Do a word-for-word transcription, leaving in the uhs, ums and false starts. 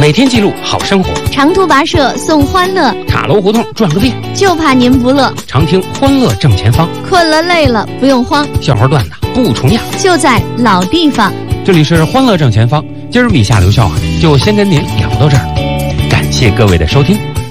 每天记录好生活， 长途跋涉送欢乐， 塔楼胡同转个遍， 就怕您不乐。 常听欢乐正前方， 困了累了不用慌， 笑话段子不重样， 就在老地方。 这里是欢乐正前方，今儿米下留笑啊，就先跟您聊到这儿，感谢各位的收听。